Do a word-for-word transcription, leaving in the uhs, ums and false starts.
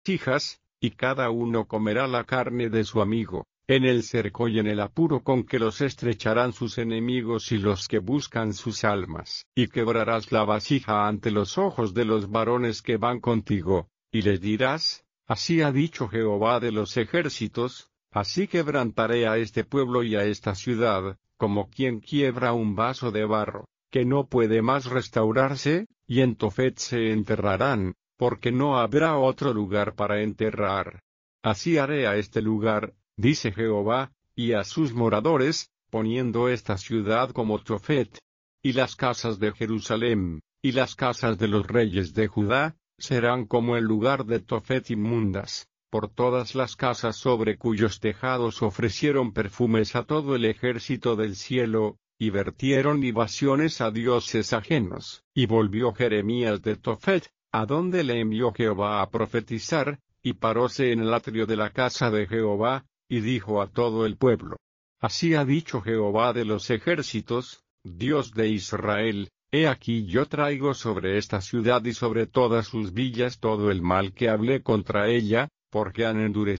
vasijas, y cada uno comerá la carne de su amigo, en el cerco y en el apuro con que los estrecharán sus enemigos y los que buscan sus almas. Y quebrarás la vasija ante los ojos de los varones que van contigo, y les dirás, así ha dicho Jehová de los ejércitos, así quebrantaré a este pueblo y a esta ciudad, como quien quiebra un vaso de barro, que no puede más restaurarse, y en Tofet se enterrarán, porque no habrá otro lugar para enterrar. Así haré a este lugar, dice Jehová, y a sus moradores, poniendo esta ciudad como Tofet. Y las casas de Jerusalén, y las casas de los reyes de Judá, serán como el lugar de Tofet inmundas, por todas las casas sobre cuyos tejados ofrecieron perfumes a todo el ejército del cielo, y vertieron libaciones a dioses ajenos. Y volvió Jeremías de Tofet, a donde le envió Jehová a profetizar, y paróse en el atrio de la casa de Jehová, y dijo a todo el pueblo: Así ha dicho Jehová de los ejércitos, Dios de Israel, he aquí yo traigo sobre esta ciudad y sobre todas sus villas todo el mal que hablé contra ella, porque han endurecido